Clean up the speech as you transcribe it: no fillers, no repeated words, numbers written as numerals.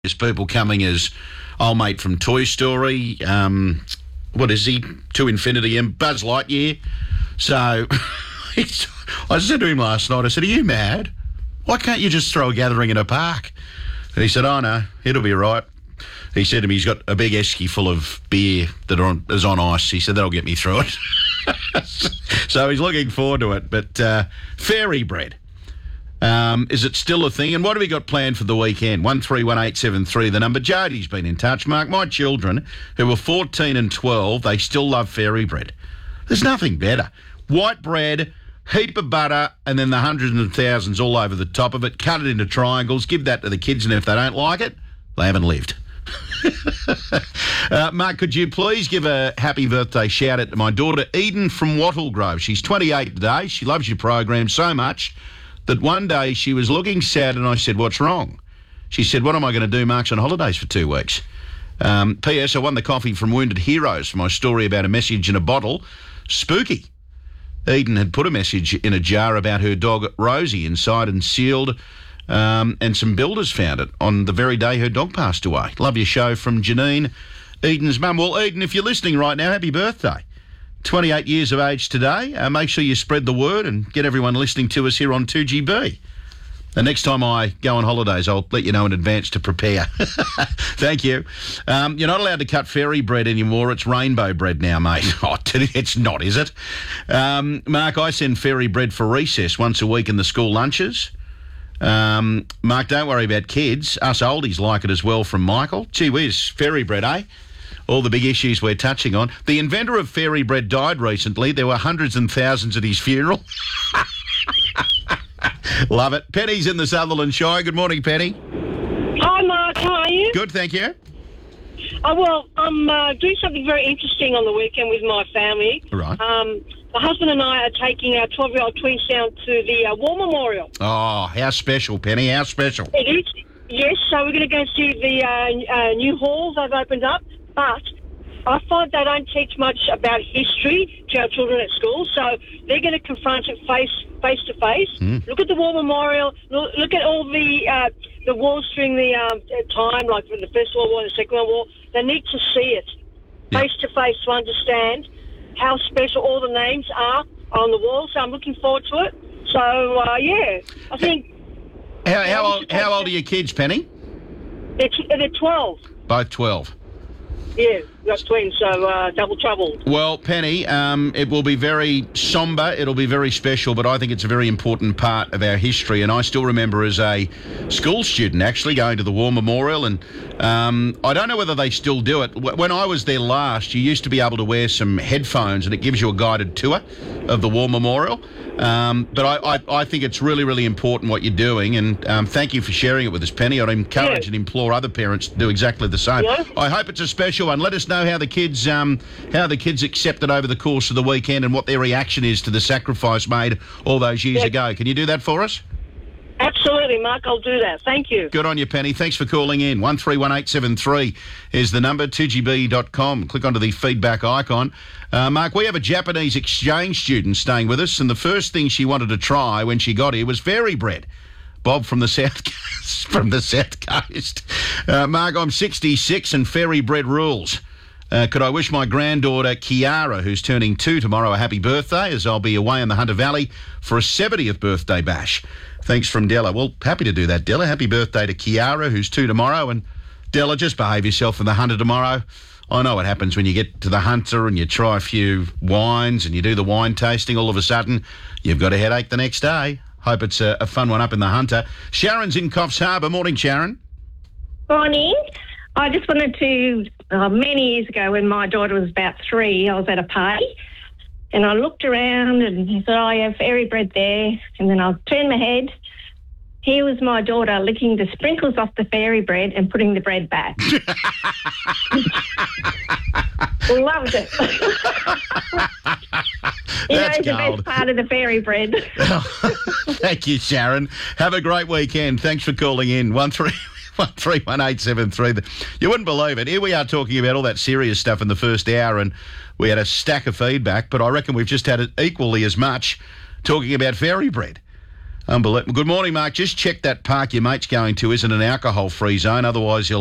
There's people coming as old mate from Toy Story. What is he? To Infinity and Buzz Lightyear. So I said to him last night, I said, are you mad? Why can't you just throw a gathering in a park? And he said, oh, no, it'll be right. He said to me he's got a big esky full of beer that is on ice. He said, that'll get me through it. So he's looking forward to it. But fairy bread. Is it still a thing? And what have we got planned for the weekend? 131873, the number. Jodie's been in touch. Mark, my children, who were 14 and 12, they still love fairy bread. There's nothing better. White bread, heap of butter, and then the hundreds and thousands all over the top of it. Cut it into triangles. Give that to the kids, and if they don't like it, they haven't lived. Mark, could you please give a happy birthday shout out to my daughter, Eden from Wattle Grove. She's 28 today. She loves your program so much that one day she was looking sad and I said, what's wrong? She said, what am I going to do? Mark's on holidays for 2 weeks. P.S. I won the coffee from Wounded Heroes for my story about a message in a bottle. Spooky. Eden had put a message in a jar about her dog Rosie inside and sealed, and some builders found it on the very day her dog passed away. Love your show, from Janine, Eden's mum. Well, Eden, if you're listening right now, happy birthday. 28 years of age today. Make sure you spread the word and get everyone listening to us here on 2GB. The next time I go on holidays, I'll let you know in advance to prepare. Thank you. You're not allowed to cut fairy bread anymore. It's rainbow bread now, mate. Oh, it's not, is it? Mark, I send fairy bread for recess once a week in the school lunches. Mark, don't worry about kids. Us oldies like it as well, from Michael. Gee whiz, fairy bread, eh? All the big issues we're touching on. The inventor of fairy bread died recently. There were hundreds and thousands at his funeral. Love it. Penny's in the Sutherland Shire. Good morning, Penny. Hi, Mark. How are you? Good, thank you. Well, I'm doing something very interesting on the weekend with my family. Right. My husband and I are taking our 12-year-old twins down to the War Memorial. Oh, how special, Penny. How special. It is. Yes, so we're going to go see the new halls they've opened up. But I find they don't teach much about history to our children at school, so they're going to confront it face to face. Look at the War Memorial. Look at all the wars during the time, like the First World War and the Second World War. They need to see it face to face to understand how special all the names are on the wall. So I'm looking forward to it. So I think. How old are your kids, Penny? They're 12. Both 12. Yeah, we've got twins, so double trouble. Well, Penny, it will be very sombre, it'll be very special, but I think it's a very important part of our history. And I still remember as a school student actually going to the War Memorial, and I don't know whether they still do it. When I was there last, you used to be able to wear some headphones and it gives you a guided tour of the War Memorial. But I think it's really, really important what you're doing, and thank you for sharing it with us, Penny. I'd encourage and implore other parents to do exactly the same. Yeah. I hope it's a special one. Let us know how the kids accept it over the course of the weekend and what their reaction is to the sacrifice made all those years ago. Can you do that for us? Absolutely, Mark. I'll do that. Thank you. Good on you, Penny. Thanks for calling in. 131873 is the number, 2GB.com. Click onto the feedback icon. Mark, we have a Japanese exchange student staying with us, and the first thing she wanted to try when she got here was fairy bread. Bob from the South Coast. Mark, I'm 66 and fairy bread rules. Could I wish my granddaughter Kiara, who's turning 2 tomorrow, a happy birthday, as I'll be away in the Hunter Valley for a 70th birthday bash. Thanks from Della. Well, happy to do that, Della. Happy birthday to Kiara, who's 2 tomorrow. And Della, just behave yourself in the Hunter tomorrow. I know what happens when you get to the Hunter and you try a few wines and you do the wine tasting. All of a sudden, you've got a headache the next day. Hope it's a fun one up in the Hunter. Sharon's in Coffs Harbour. Morning, Sharon. Morning. I just wanted to, many years ago when my daughter was about 3, I was at a party and I looked around and I said, I have fairy bread there. And then I turned my head. Here was my daughter licking the sprinkles off the fairy bread and putting the bread back. Loved it. That's the best part of the fairy bread. Thank you, Sharon. Have a great weekend. Thanks for calling in. 131873. You wouldn't believe it. Here we are talking about all that serious stuff in the first hour, and we had a stack of feedback, but I reckon we've just had it equally as much talking about fairy bread. Unbelievable. Good morning, Mark. Just check that park your mate's going to isn't an alcohol-free zone. Otherwise, he'll